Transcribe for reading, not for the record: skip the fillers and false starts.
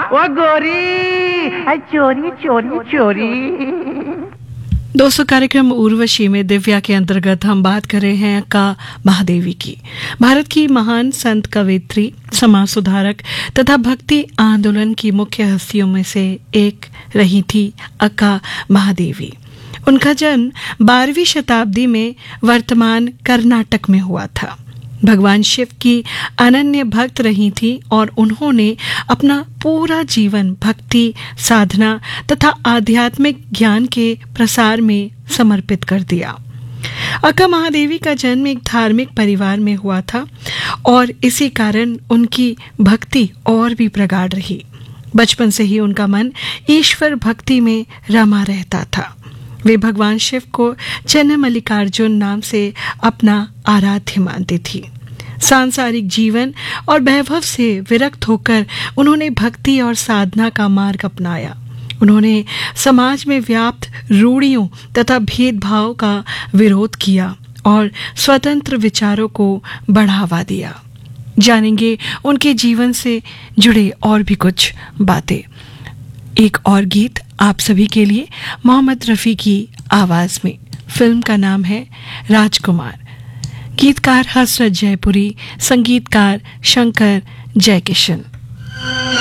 ओ गोरी, चोरी चोरी चोरी। दोस्तों, कार्यक्रम उर्वशी में दिव्या के अंतर्गत हम बात कर रहे हैं अक्का महादेवी की। भारत की महान संत, कवयित्री, समाज सुधारक तथा भक्ति आंदोलन की मुख्य हस्तियों में से एक रही थी अक्का महादेवी। उनका जन्म 12वीं शताब्दी में वर्तमान कर्नाटक में हुआ था। भगवान शिव की अनन्य भक्त रही थी और उन्होंने अपना पूरा जीवन भक्ति, साधना तथा आध्यात्मिक ज्ञान के प्रसार में समर्पित कर दिया। अक्का महादेवी का जन्म एक धार्मिक परिवार में हुआ था और इसी कारण उनकी भक्ति और भी प्रगाढ़ रही। बचपन से ही उनका मन ईश्वर भक्ति में रमा रहता था। वे भगवान शिव को चन्नमल्लिकार्जुन नाम से अपना आराध्य मानती थी। सांसारिक जीवन और वैभव से विरक्त होकर उन्होंने भक्ति और साधना का मार्ग अपनाया। उन्होंने समाज में व्याप्त रूढ़ियों तथा भेदभाव का विरोध किया और स्वतंत्र विचारों को बढ़ावा दिया। जानेंगे उनके जीवन से जुड़े और भी कुछ बातें। एक और गीत आप सभी के लिए मोहम्मद रफ़ी की आवाज में। फिल्म का नाम है राजकुमार। गीतकार हसरत जयपुरी, संगीतकार शंकर जयकिशन।